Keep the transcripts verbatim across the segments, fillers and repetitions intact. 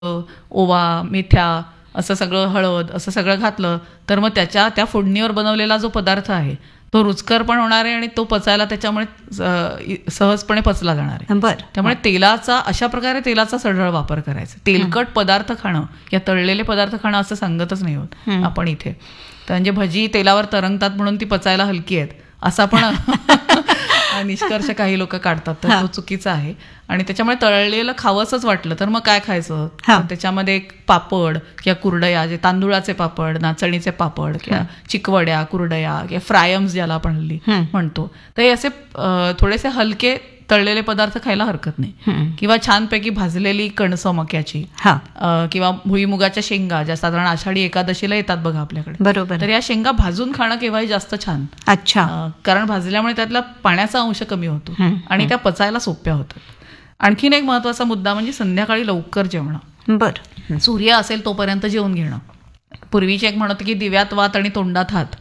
ओवा, मेथ्या, असं सगळं हळद असं सगळं घातलं तर मग त्याच्या त्या फोडणीवर बनवलेला जो पदार्थ आहे तो रुचकर पण होणार आहे आणि तो पचायला त्याच्यामुळे सहजपणे पचला जाणार आहे. बरं. त्यामुळे तेलाचा अशा प्रकारे तेलाचा सढळ वापर करायचा. तेलकट पदार्थ खाणं या तळलेले पदार्थ खाणं असं सांगतच नाही होत आपण इथे. तर म्हणजे भजी तेलावर तरंगतात म्हणून ती पचायला हलकी आहेत असा पण निष्कर्ष काही लोक काढतात, तर तो चुकीचा आहे. आणि त्याच्यामुळे तळलेलं खावंसच वाटलं तर मग काय खायचं, त्याच्यामध्ये पापड किंवा कुरडया, जे तांदूळाचे पापड, नाचणीचे पापड किंवा चिकवड्या, कुरडया किंवा फ्रायम्स ज्याला आपण हल्ली म्हणतो, तर हे असे थोडेसे हलके तळलेले पदार्थ खायला हरकत नाही. किंवा छानपैकी भाजलेली कणसं मक्याची किंवा भुईमुगाच्या शेंगा, ज्या साधारण आषाढी एकादशीला येतात बघा आपल्याकडे, बरोबर, तर या शेंगा भाजून खाणं केव्हाही जास्त छान. अच्छा. कारण भाजल्यामुळे त्यातला पाण्याचा अंश कमी होतो आणि त्या पचायला सोप्या होतात. आणखीन एक महत्वाचा मुद्दा म्हणजे संध्याकाळी लवकर जेवणं. बरं. सूर्य असेल तोपर्यंत जेवून घेणं. पूर्वीचे एक म्हणत की दिव्यात वात आणि तोंडात हात.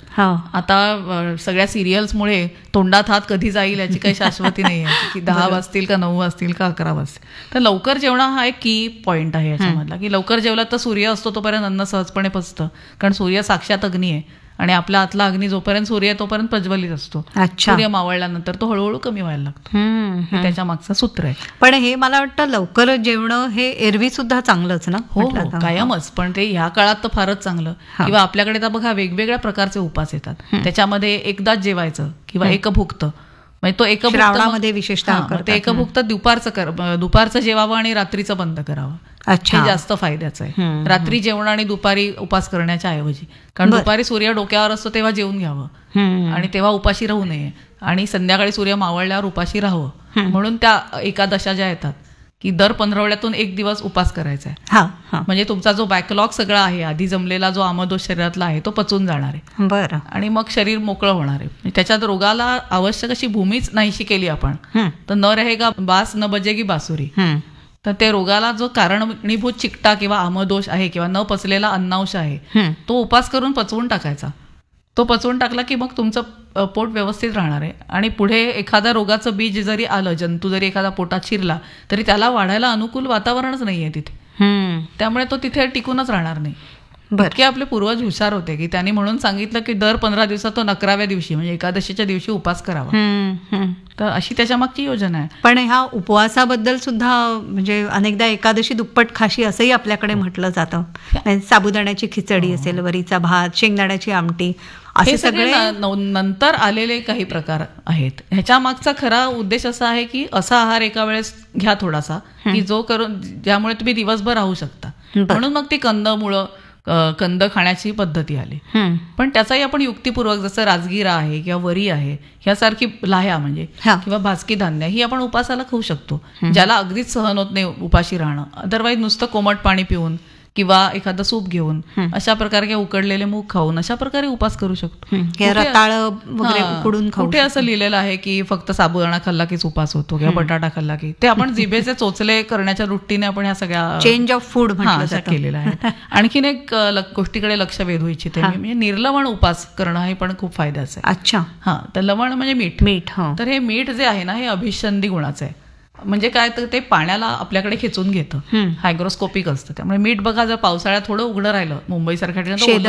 आता सगळ्या सिरियल्समुळे तोंडात हात कधी जाईल याची काही शाश्वती नाही आहे की दहा वाजतील का नऊ वाजतील का अकरा वाजतील. तर लवकर जेवणं हा एक की पॉइंट आहे याच्यामधला, की लवकर जेवला तर सूर्य असतो तोपर्यंत अन्न सहजपणे पचतं. कारण सूर्य साक्षात अग्नी आहे आणि आपल्या आतला अग्नी जोपर्यंत सूर्य आहे तोपर्यंत प्रज्वलित असतो. सूर्य मावळल्यानंतर तो हळूहळू कमी व्हायला लागतो. हे त्याच्या मागचं सूत्र आहे. पण हे मला वाटतं लवकर जेवणं हे एरवी सुद्धा चांगलंच ना. हो हो, कायमच. पण ते ह्या काळात तर फारच चांगलं. किंवा आपल्याकडे तर बघा वेगवेगळ्या प्रकारचे उपास येतात. त्याच्यामध्ये एकदाच जेवायचं किंवा एकभुक्त, म्हणजे तो एकभुक्त श्रावणामध्ये विशेषतः ते एकभुक्त दुपारचं कर दुपारचं जेवावं आणि रात्रीचं बंद करावं. हे जास्त फायद्याचं आहे. रात्री जेवण आणि दुपारी उपास करण्याच्या ऐवजी. कारण दुपारी सूर्य डोक्यावर असतो तेव्हा जेवून घ्यावं आणि तेव्हा उपाशी राहू नये, आणि संध्याकाळी सूर्य मावळल्यावर उपाशी राहावं. म्हणून त्या एकादशा ज्या येतात की दर पंधरवड्यातून एक दिवस उपास करायचा आहे. म्हणजे तुमचा जो बॅकलॉग सगळा आहे, आधी जमलेला जो आमदोष शरीरातला आहे, तो पचून जाणार आहे. बरं. आणि मग शरीर मोकळं होणार आहे. त्याच्यात रोगाला आवश्यक अशी भूमीच नाहीशी केली आपण तर न रहेगा बास न बजेगी बासुरी. तर ते रोगाला जो कारणीभूत चिकटा किंवा आमदोष आहे किंवा न पचलेला अन्नांश आहे तो उपास करून पचवून टाकायचा. तो पचवून टाकला की मग तुमचं पोट व्यवस्थित राहणार आहे. आणि पुढे एखाद्या रोगाचं बीज जरी आलं, जंतू जरी एखादा पोटात शिरला तरी त्याला वाढायला अनुकूल वातावरणच नाहीये तिथे. त्यामुळे तो तिथे टिकूनच राहणार नाही. इतके आपले पूर्वज हुशार होते की त्यांनी म्हणून सांगितलं की दर पंधरा दिवसात तो अकराव्या दिवशी म्हणजे एकादशीच्या दिवशी उपास करावा. तर अशी त्याच्या मागची योजना आहे. पण ह्या उपवासाबद्दल सुद्धा म्हणजे अनेकदा एकादशी दुप्पट खाशी असंही आपल्याकडे म्हटलं जातं. साबुदाण्याची खिचडी असेल, वरीचा भात, शेंगदाण्याची आमटी, असे सगळे नंतर आलेले काही प्रकार आहेत. ह्याच्या मागचा खरा उद्देश असा आहे की असा आहार एका वेळेस घ्या थोडासा की जो करून ज्यामुळे तुम्ही दिवसभर राहू शकता. म्हणून मग ती कंदमुळं कंद खाण्याची पद्धती आली. पण त्याचाही आपण युक्तिपूर्वक, जसं राजगिरा आहे किंवा वरी आहे ह्यासारखी लाह्या म्हणजे किंवा भाजकी धान्य ही आपण उपासाला खाऊ शकतो. ज्याला अगदीच सहन होत नाही उपाशी राहणं, अदरवाईज नुसतं कोमट पाणी पिऊन किंवा एखादं सूप घेऊन अशा प्रकारे उकडलेले मूग खाऊन अशा प्रकारे उपास करू शकतो. रताळ वगैरे उकडून खाऊ. कुठे असं लिहिलेलं आहे की फक्त साबुदाणा खाल्ला कीच उपास होतो किंवा बटाटा खाल्ला की. ते आपण जिभेचे चोचले करण्याच्या दृष्टीने आपण ह्या सगळ्या चेंज ऑफ फूड केलेलं आहे. आणखीन एक गोष्टीकडे लक्ष वेधू इच्छिते मी, म्हणजे निर्लवण उपास करणं हे पण खूप फायद्याचं आहे. अच्छा. हा, तर लवण म्हणजे मीठ. मीठ तर हे मीठ जे आहे ना हे अभिषंधी गुणाचं आहे. म्हणजे काय तर ते पाण्याला आपल्याकडे खेचून घेतं, हायग्रोस्कोपिक असतं. त्यामुळे मीठ बघा जर पावसाळ्यात थोडं उघडं राहिलं मुंबई सारख्या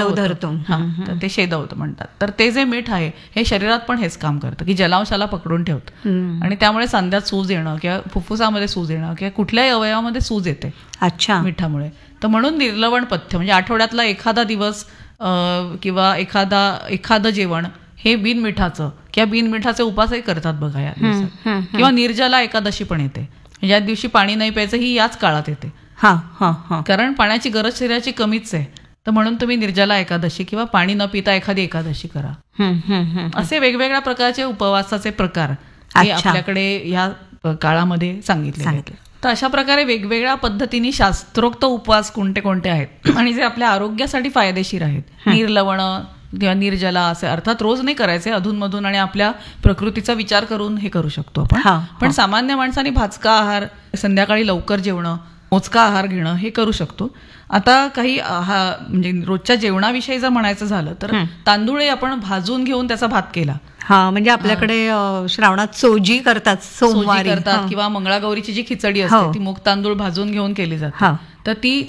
ठिकाणी ते शेदवतं म्हणतात. तर ते जे मीठ आहे हे शरीरात पण हेच काम करतं की जलांशाला पकडून ठेवतं आणि त्यामुळे सांध्यात सूज येणं किंवा फुफ्फुसामध्ये सूज येणं किंवा कुठल्याही अवयवामध्ये सूज येते अच्छा मिठामुळे. तर म्हणून निर्लवण पथ्य म्हणजे आठवड्यातला एखादा दिवस किंवा एखादा एखादं जेवण हे बिनमिठाचं किंवा बिनमिठाचे उपासही करतात बघा या दिवसात. किंवा निर्जला एकादशी पण येते, ज्या दिवशी पाणी नाही प्यायचं ही याच काळात येते. कारण पाण्याची गरज शरीराची कमीच आहे. तर म्हणून तुम्ही निर्जला एकादशी किंवा पाणी न पिता एखादी एकादशी करा. असे वेगवेगळ्या प्रकारचे उपवासाचे प्रकार हे आपल्याकडे या काळामध्ये सांगितले आहेत. तर अशा प्रकारे वेगवेगळ्या पद्धतीने शास्त्रोक्त उपवास कोणते कोणते आहेत आणि जे आपल्या आरोग्यासाठी फायदेशीर आहेत. निर्लवण किंवा निर्जला असे अर्थात रोज नाही करायचे, अधूनमधून आणि आपल्या प्रकृतीचा विचार करून हे करू शकतो आपण. पण सामान्य माणसाने भाजका आहार, संध्याकाळी लवकर जेवणं, मोजका आहार घेणं हे करू शकतो. आता काही म्हणजे रोजच्या जेवणाविषयी जर म्हणायचं झालं तर तांदूळ आपण भाजून घेऊन त्याचा भात केला. हा, म्हणजे आपल्याकडे श्रावणात सोजी करतात, सोमवारी करतात किंवा मंगळागौरीची जी खिचडी असते ती मूग तांदूळ भाजून घेऊन केली जाते. तर ती